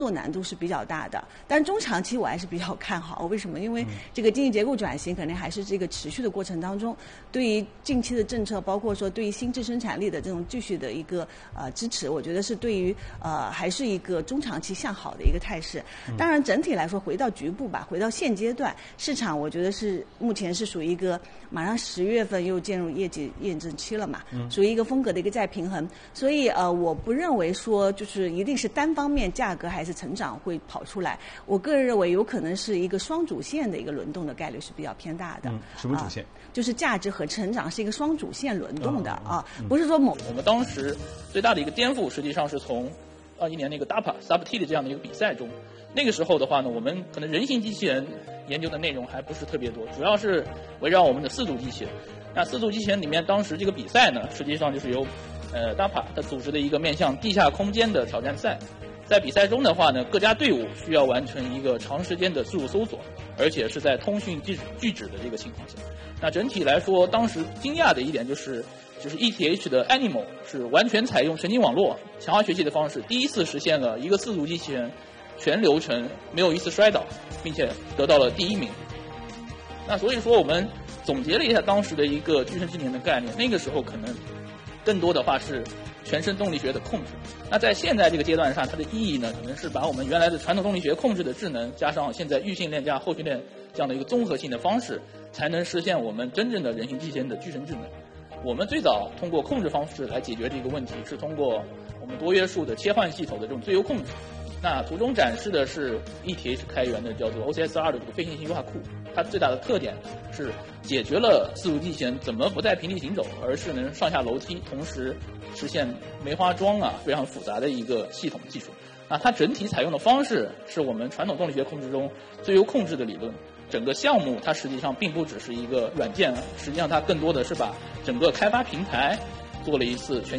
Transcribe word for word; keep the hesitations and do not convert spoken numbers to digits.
作难度是比较大的，但是中长期我还是比较看好。为什么？因为这个经济结构转型肯定还是这个持续的过程当中，对于近期的政策，包括说对于新质生产力的这种继续的一个呃支持，我觉得是对于呃还是一个中长期向好的一个态势。当然，整体来说，回到局部吧，回到现阶段，市场我觉得是目前是属于一个马上十月份又进入业绩验证期了嘛，属于一个风格的一个再平衡。所以呃，我不认为说就是一定是单方面价格还是成长会跑出来，我个人认为有可能是一个双主线的一个轮动的概率是比较偏大的。 嗯，什么主线？ 啊、就是价值和成长是一个双主线轮动的、哦、啊，不是说某。 我们当时最大的一个颠覆，实际上是从二一年那个 D A P A S U B T 的这样的一个比赛中，那个时候的话呢，我们可能人形机器人研究的内容还不是特别多，主要是围绕我们的四足机器人。那四足机器人里面，当时这个比赛呢，实际上就是由呃 D A P A 它组织的一个面向地下空间的挑战赛。在比赛中的话呢，各家队伍需要完成一个长时间的自助搜索，而且是在通讯拒拒止的这个情况下。那整体来说，当时惊讶的一点就是，就是 E T H 的 Animal 是完全采用神经网络强化学习的方式，第一次实现了一个四足机器人全流程没有一次摔倒，并且得到了第一名。那所以说，我们总结了一下当时的一个具身智能的概念，那个时候可能更多的话是全身动力学的控制。那在现在这个阶段上，它的意义呢，可能是把我们原来的传统动力学控制的智能，加上现在预训练加后训练这样的一个综合性的方式，才能实现我们真正的人形机器人的具身智能。我们最早通过控制方式来解决这个问题，是通过我们多约束的切换系统的这种最优控制。那图中展示的是 E T H 开源的叫做 O C S 二 的这个非线性优化库，它最大的特点是解决了四足机器人怎么不再平地行走，而是能上下楼梯，同时实现梅花桩啊非常复杂的一个系统技术。那它整体采用的方式是我们传统动力学控制中最优控制的理论。整个项目它实际上并不只是一个软件，实际上它更多的是把整个开发平台做了一次全